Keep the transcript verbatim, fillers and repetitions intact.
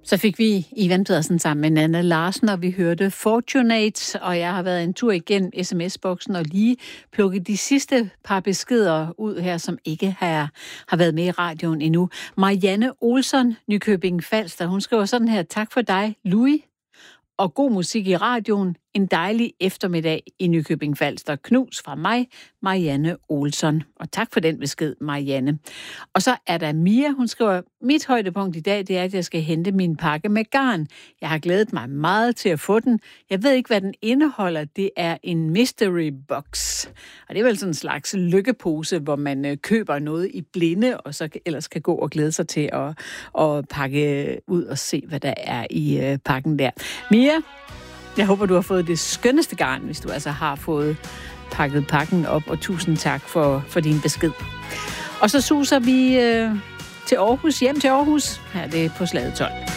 Så fik vi Ivan Pedersen sammen med Nanna Larsen, og vi hørte Fortunate, og jeg har været en tur igennem sms-boksen og lige plukket de sidste par beskeder ud her, som ikke har, har været med i radioen endnu. Marianne Olsson, Nykøbing Falster, hun skriver sådan her: tak for dig, Louis, og god musik i radioen. En dejlig eftermiddag i Nykøbing Falster. Knus fra mig, Marianne Olsson. Og tak for den besked, Marianne. Og så er der Mia, hun skriver: mit højdepunkt i dag, det er, at jeg skal hente min pakke med garn. Jeg har glædet mig meget til at få den. Jeg ved ikke, hvad den indeholder. Det er en mystery box. Og det er vel sådan en slags lykkepose, hvor man øh, køber noget i blinde, og så ellers kan gå og glæde sig til at, at pakke ud og se, hvad der er i øh, pakken der. Mia, jeg håber, du har fået det skønneste garn, hvis du altså har fået pakket pakken op, og tusind tak for, for din besked. Og så suser vi øh, til Aarhus, hjem til Aarhus. Her er det på Slaget tolv.